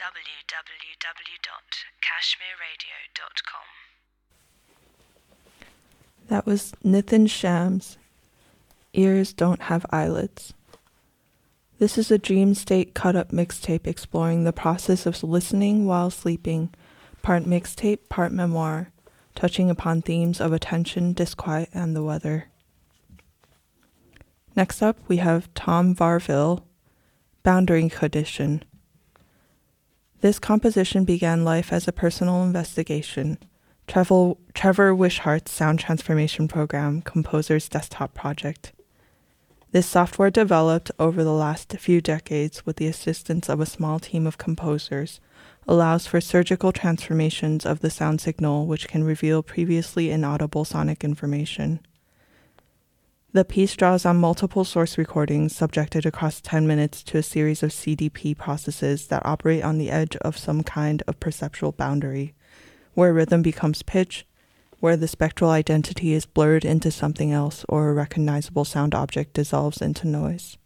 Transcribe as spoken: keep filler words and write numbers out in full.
w w w dot kashmir radio dot com. That was Nitin Shams, Ears Don't Have Eyelids. This is a dream state cut-up mixtape exploring the process of listening while sleeping, part mixtape, part memoir, touching upon themes of attention, disquiet, and the weather. Next up, we have Tom Varville, Boundary Condition. This composition began life as a personal investigation, Trevor, Trevor Wishart's sound transformation program, composer's desktop project. This software developed over the last few decades with the assistance of a small team of composers, allows for surgical transformations of the sound signal which can reveal previously inaudible sonic information. The piece draws on multiple source recordings subjected across ten minutes to a series of C D P processes that operate on the edge of some kind of perceptual boundary, where rhythm becomes pitch, where the spectral identity is blurred into something else or a recognizable sound object dissolves into noise.